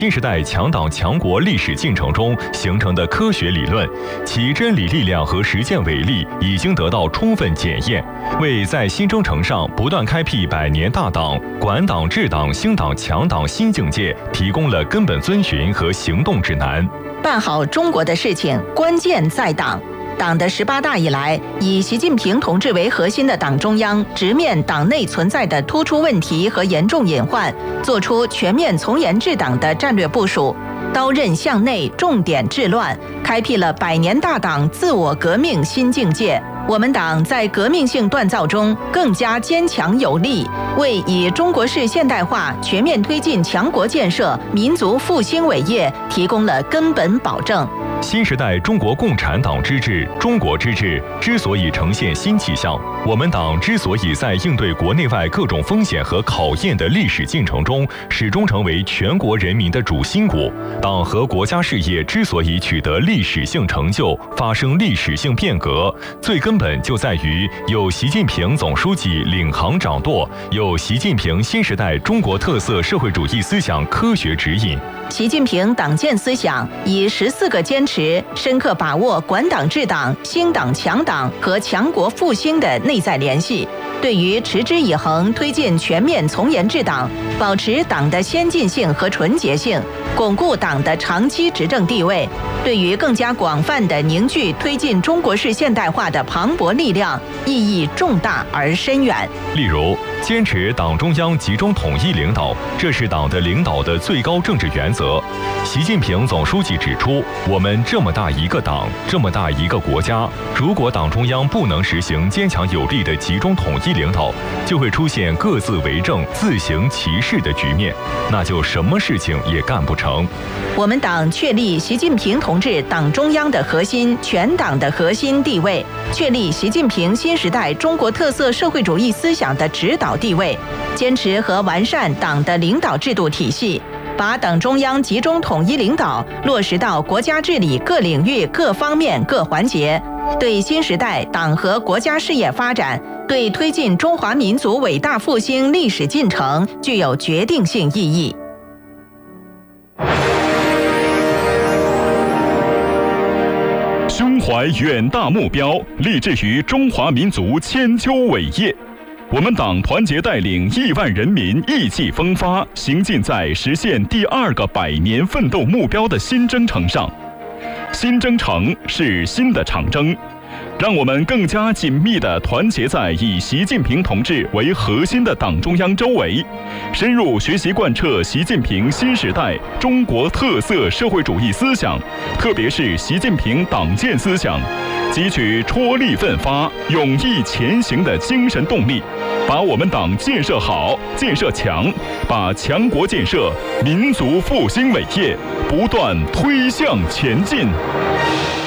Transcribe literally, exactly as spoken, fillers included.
新时代强党强国历史进程中形成的科学理论，其真理力量和实践伟力已经得到充分检验，为在新征程上不断开辟百年大党、管党治党兴党强党新境界提供了根本遵循和行动指南。 办好中国的事情，关键在党。党的十八大以来，以习近平同志为核心的党中央直面党内存在的突出问题和严重隐患，做出全面从严治党的战略部署，刀刃向内，重点治乱，开辟了百年大党自我革命新境界。我们党在革命性锻造中更加坚强有力，为以中国式现代化全面推进强国建设、民族复兴伟业提供了根本保证。 新时代中国共产党之治、中国之治之所以呈现新气象，我们党之所以在应对国内外各种风险和考验的历史进程中始终成为全国人民的主心骨，党和国家事业之所以取得历史性成就、发生历史性变革，最根本就在于有习近平总书记领航掌舵，有习近平新时代中国特色社会主义思想科学指引。 习近平党建思想以十四个坚持，深刻把握管党治党、兴党强党和强国复兴的内在联系，对于持之以恒推进全面从严治党，保持党的先进性和纯洁性，巩固党的长期执政地位，对于更加广泛的凝聚推进中国式现代化的磅礴力量，意义重大而深远。 例如，坚持党中央集中统一领导，这是党的领导的最高政治原则。习近平总书记指出，我们这么大一个党，这么大一个国家，如果党中央不能实行坚强有力的集中统一领导，就会出现各自为政、自行其事的局面，那就什么事情也干不成。 我们党确立习近平同志党中央的核心、全党的核心地位，确立习近平新时代中国特色社会主义思想的指导地位，坚持和完善党的领导制度体系，把党中央集中统一领导落实到国家治理各领域、各方面、各环节，对新时代党和国家事业发展，对推进中华民族伟大复兴历史进程具有决定性意义。 胸怀远大目标，立志于中华民族千秋伟业。我们党团结带领亿万人民意气风发，行进在实现第二个百年奋斗目标的新征程上。新征程是新的长征，让我们更加紧密地团结在以习近平同志为核心的党中央周围，深入学习贯彻习近平新时代中国特色社会主义思想，特别是习近平党建思想，汲取踔厉奋发、勇毅前行的精神动力，把我们党建设好、建设强，把强国建设、民族复兴伟业不断推向前进。